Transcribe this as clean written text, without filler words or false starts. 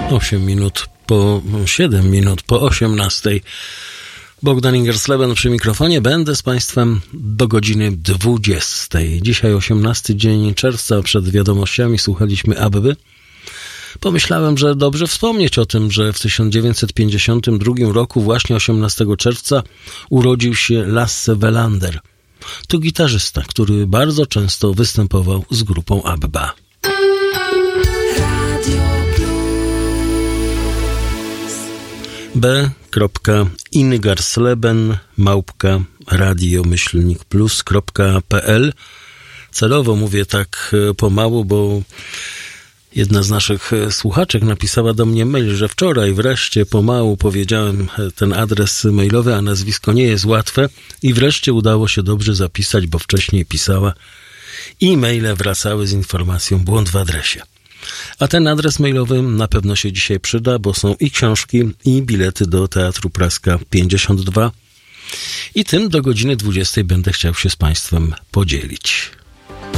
7 minut po 18. Bogdan Ingersleben przy mikrofonie. Będę z Państwem do godziny 20. Dzisiaj 18 dzień czerwca. Przed wiadomościami słuchaliśmy Abby. Pomyślałem, że dobrze wspomnieć o tym, że w 1952 roku, właśnie 18 czerwca, urodził się Lasse Welander. To gitarzysta, który bardzo często występował z grupą Abba. b.ingarsleben@radio-plus.pl. Celowo mówię tak pomału, bo jedna z naszych słuchaczek napisała do mnie mail, że wczoraj wreszcie pomału powiedziałem ten adres mailowy, a nazwisko nie jest łatwe i wreszcie udało się dobrze zapisać, bo wcześniej pisała i maile wracały z informacją błąd w adresie. A ten adres mailowy na pewno się dzisiaj przyda, bo są i książki, i bilety do Teatru Praska 52. I tym do godziny 20 będę chciał się z Państwem podzielić.